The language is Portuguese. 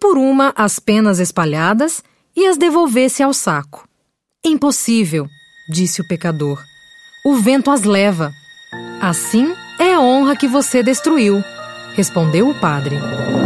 por uma as penas espalhadas e as devolvesse ao saco. Impossível, disse o pecador. O vento as leva. Assim é a honra que você destruiu, respondeu o padre.